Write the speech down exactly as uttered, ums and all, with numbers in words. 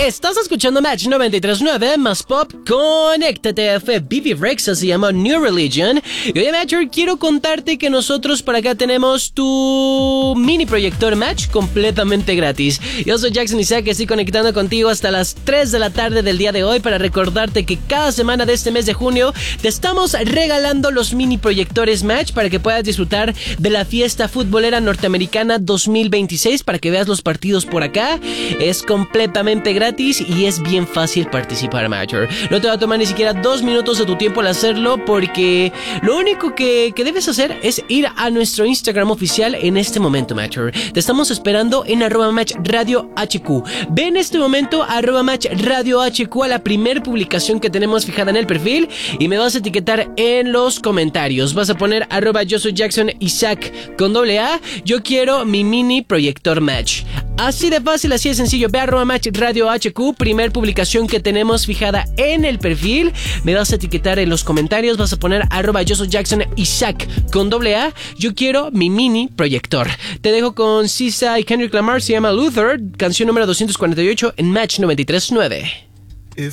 Estás escuchando Match noventa y tres punto nueve más Pop. Conéctate, fue B B Rexa, se llama New Religion. Y oye, Matcher, quiero contarte que nosotros por acá tenemos tu mini proyector Match completamente gratis. Yo soy Jackson Isaac, estoy conectando contigo hasta las tres de la tarde del día de hoy para recordarte que cada semana de este mes de junio te estamos regalando los mini proyectores Match para que puedas disfrutar de la fiesta futbolera norteamericana dos mil veintiséis, para que veas los partidos por acá. Es completamente gratis y es bien fácil participar, Matcher. No te va a tomar ni siquiera dos minutos de tu tiempo al hacerlo, porque lo único que, que debes hacer es ir a nuestro Instagram oficial en este momento, Matcher. Te estamos esperando en arroba match radio hq. Ve en este momento arroba match radio hq a la primer publicación que tenemos fijada en el perfil y me vas a etiquetar en los comentarios. Vas a poner arroba yo soy Jackson Isaac con doble A. Yo quiero mi mini proyector Match. Así de fácil, así de sencillo. Ve a arroba match radio hq, primer publicación que tenemos fijada en el perfil. Me vas a etiquetar en los comentarios. Vas a poner arroba yo soy Jackson Isaac con doble A. Yo quiero mi mini proyector. Te dejo con Sisa y Kendrick Lamar, se llama Luther, canción número doscientos cuarenta y ocho en Match noventa y tres punto nueve.